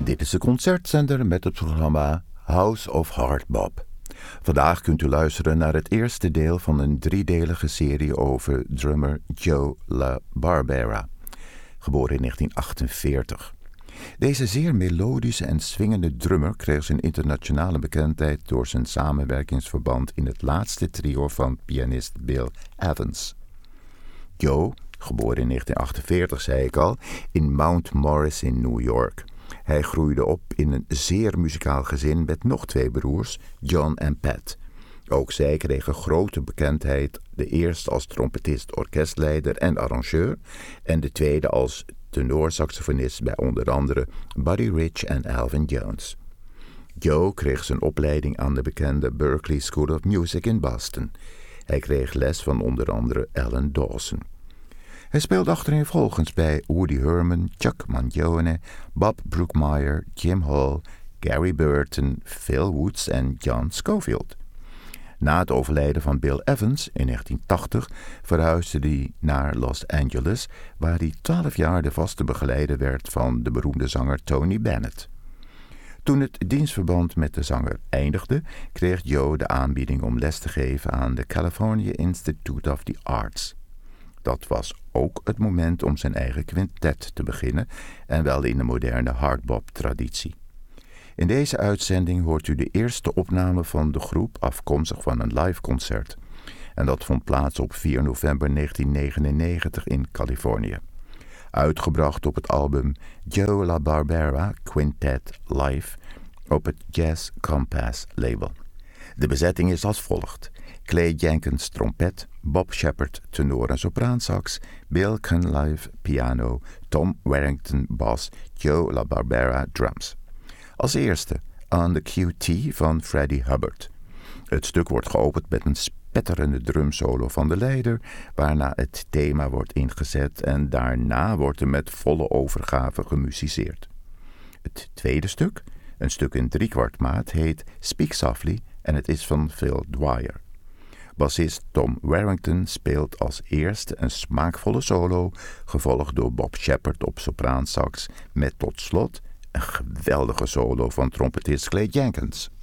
Dit is de concertzender met het programma House of Hard Bop. Vandaag kunt u luisteren naar het eerste deel van een driedelige serie over drummer Joe LaBarbera, geboren in 1948. Deze zeer melodische en swingende drummer kreeg zijn internationale bekendheid door zijn samenwerkingsverband in het laatste trio van pianist Bill Evans. Joe, geboren in 1948, zei ik al, in Mount Morris in New York. Hij groeide op in een zeer muzikaal gezin met nog twee broers, John en Pat. Ook zij kregen grote bekendheid, de eerste als trompetist, orkestleider en arrangeur en de tweede als tenorsaxofonist bij onder andere Buddy Rich en Alvin Jones. Joe kreeg zijn opleiding aan de bekende Berklee School of Music in Boston. Hij kreeg les van onder andere Alan Dawson. Hij speelde achtereenvolgens bij Woody Herman, Chuck Mangione, Bob Brookmeyer, Jim Hall, Gary Burton, Phil Woods en John Scofield. Na het overlijden van Bill Evans in 1980 verhuisde hij naar Los Angeles, waar hij 12 jaar de vaste begeleider werd van de beroemde zanger Tony Bennett. Toen het dienstverband met de zanger eindigde, kreeg Joe de aanbieding om les te geven aan de California Institute of the Arts. Dat was ook het moment om zijn eigen quintet te beginnen en wel in de moderne hardbop-traditie. In deze uitzending hoort u de eerste opname van de groep afkomstig van een liveconcert. En dat vond plaats op 4 november 1999 in Californië. Uitgebracht op het album Joe LaBarbera Quintet Live op het Jazz Compass label. De bezetting is als volgt: Clay Jenkins trompet, Bob Shepard tenor en sopraansax, Bill Cunliffe piano, Tom Warrington bas, Joe LaBarbera drums. Als eerste On the QT van Freddie Hubbard. Het stuk wordt geopend met een spetterende drumsolo van de leider, waarna het thema wordt ingezet en daarna wordt er met volle overgave gemusiceerd. Het tweede stuk, een stuk in 3/4 maat, heet Speak Softly en het is van Phil Dwyer. Bassist Tom Warrington speelt als eerste een smaakvolle solo, gevolgd door Bob Shepard op sopraansax, met tot slot een geweldige solo van trompetist Clay Jenkins.